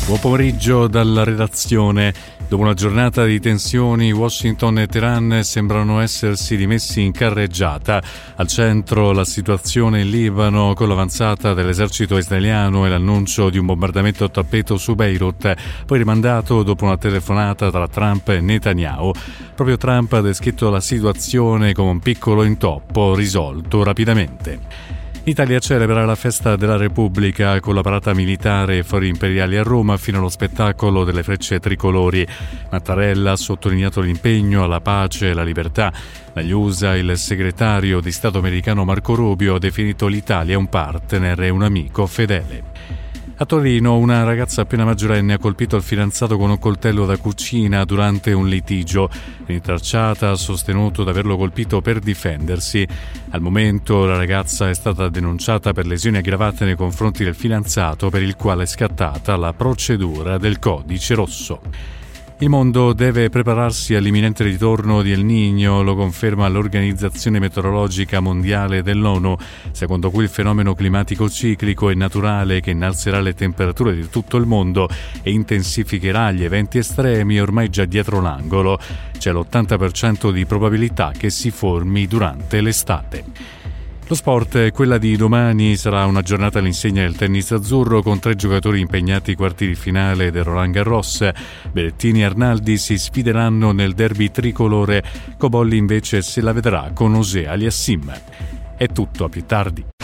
Buon pomeriggio dalla redazione. Dopo una giornata di tensioni, Washington e Teheran sembrano essersi rimessi in carreggiata. Al centro la situazione in Libano, con l'avanzata dell'esercito israeliano e l'annuncio di un bombardamento a tappeto su Beirut, poi rimandato dopo una telefonata tra Trump e Netanyahu. Proprio Trump ha descritto la situazione come un piccolo intoppo risolto rapidamente. L'Italia celebra la festa della Repubblica con la parata militare e fori imperiali a Roma fino allo spettacolo delle frecce tricolori. Mattarella ha sottolineato l'impegno alla pace e alla libertà. Dagli USA il segretario di Stato americano Marco Rubio ha definito l'Italia un partner e un amico fedele. A Torino una ragazza appena maggiorenne ha colpito il fidanzato con un coltello da cucina durante un litigio. L'intracciata ha sostenuto di averlo colpito per difendersi. Al momento la ragazza è stata denunciata per lesioni aggravate nei confronti del fidanzato, per il quale è scattata la procedura del codice rosso. Il mondo deve prepararsi all'imminente ritorno di El Niño, lo conferma l'Organizzazione Meteorologica Mondiale dell'ONU, secondo cui il fenomeno climatico ciclico è naturale che innalzerà le temperature di tutto il mondo e intensificherà gli eventi estremi ormai già dietro l'angolo. C'è l'80% di probabilità che si formi durante l'estate. Lo sport, quella di domani, sarà una giornata all'insegna del tennis azzurro con 3 giocatori impegnati ai quarti di finale del Roland Garros. Berrettini e Arnaldi si sfideranno nel derby tricolore, Cobolli invece se la vedrà con Osea Aliassim. È tutto, a più tardi.